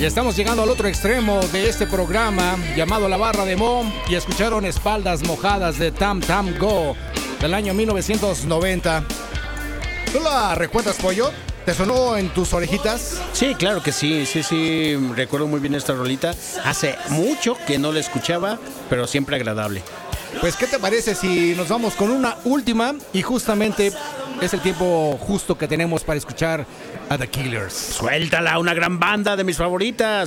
Y estamos llegando al otro extremo de este programa llamado La Barra de Mo, y escucharon Espaldas Mojadas de Tam Tam Go del año 1990. ¿Tú la recuerdas, Pollo? ¿Te sonó en tus orejitas? Sí, claro que sí, recuerdo muy bien esta rolita. Hace mucho que no la escuchaba, pero siempre agradable. Pues, ¿qué te parece si nos vamos con una última? Y justamente es el tiempo justo que tenemos para escuchar a The Killers. Suéltala, una gran banda de mis favoritas.